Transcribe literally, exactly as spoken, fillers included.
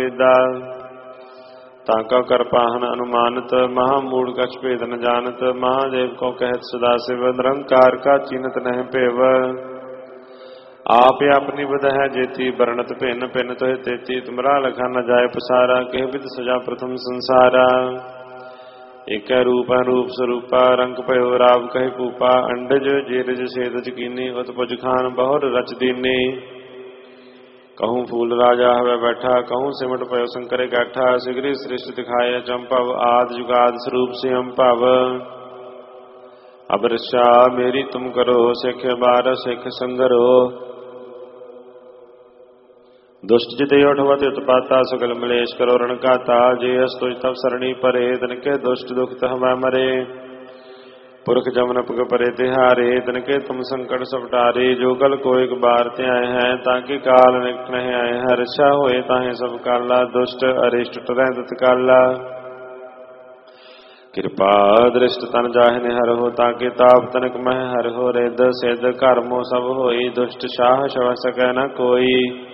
वेदा ताका करपाहन अनुमानत महामूढ़ कछ भेद न जानत महादेव को कहत सदा शिव निरंकार का चिन्हत नह पेव आप अपनी बद है जेती वर्णत भिन्न भिन्न तो तेती तुमरा लखा न जाय पसारा कह विद सजा प्रथम संसारा एक रूप रूप स्वरूपा रंग भयो राव कहे कूपा अंडज जेरज सेदज कीनी उत्पज खान बहुर रच दीनी कहूँ फूल राजा हवे बैठा कहूँ सिमट पयो शंकर गाठा सिगरी सृष्टि दिखाए चंपव आद जुगाद स्वरूप से हम पव अब रक्षा मेरी तुम करो सिख बार सिख संगरो दुष्ट जिते उठवत उत्पाता सकल मलेश करो रण काता जे अस्तुज तब सरणी परे तन के दुष्ट दुख तह मरे पुरख जमन पग परे तिहारे तनके तुम संकट सपटारे जो कल को एक बार ते आए हैं ताकि काल निकट नहीं आए हैं रक्षा होए ताहे सब काला दुष्ट अरिष्ट टरै तत्काला कृपा दृष्ट तन जाहने हर हो ताकि ताप तनक मह हर हो रेद सेद कर्मो सब होई दुष्ट शाह शव सकै न कोई